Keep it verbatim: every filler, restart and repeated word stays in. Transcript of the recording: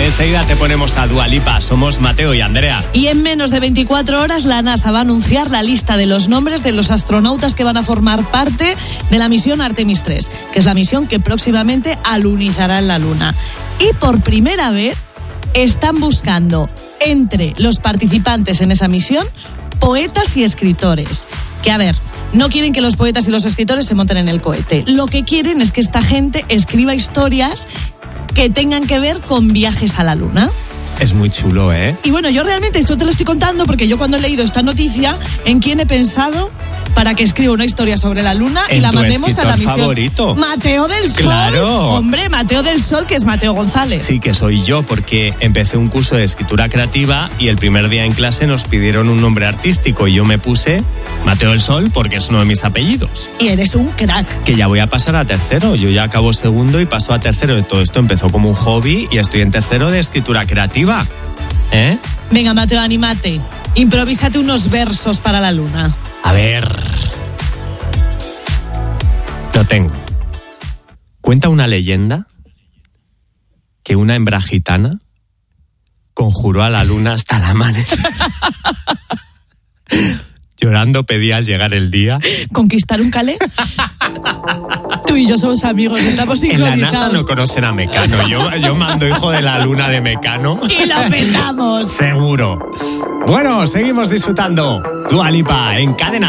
Enseguida te ponemos a Dua Lipa. Somos Mateo y Andrea. Y en menos de veinticuatro horas la NASA va a anunciar la lista de los nombres de los astronautas que van a formar parte de la misión Artemis tres, que es la misión que próximamente alunizará en la Luna. Y por primera vez están buscando entre los participantes en esa misión poetas y escritores. Que a ver, no quieren que los poetas y los escritores se monten en el cohete. Lo que quieren es que esta gente escriba historias que tengan que ver con viajes a la Luna. Es muy chulo, ¿eh? Y bueno, yo realmente esto te lo estoy contando porque yo cuando he leído esta noticia, ¿en quién he pensado para que escriba una historia sobre la Luna y la mandemos a la misión? Favorito. Mateo del Sol. Claro. Hombre, Mateo del Sol, que es Mateo González. Sí, que soy yo, porque empecé un curso de escritura creativa y el primer día en clase nos pidieron un nombre artístico y yo me puse Mateo del Sol porque es uno de mis apellidos. Y eres un crack. Que ya voy a pasar a tercero. Yo ya acabo segundo y paso a tercero. Todo esto empezó como un hobby y estoy en tercero de escritura creativa. ¿Eh? Venga, Mateo, anímate. Improvísate unos versos para la Luna. A ver. Lo tengo. Cuenta una leyenda que una hembra gitana conjuró a la Luna hasta el amanecer. Llorando pedía al llegar el día ¿conquistar un calé? Tú y yo somos amigos, estamos sincronizados. En la NASA no conocen a Mecano. Yo, yo mando hijo de la Luna de Mecano. Y lo petamos. Seguro. Bueno, seguimos disfrutando. Dua Lipa en Cadena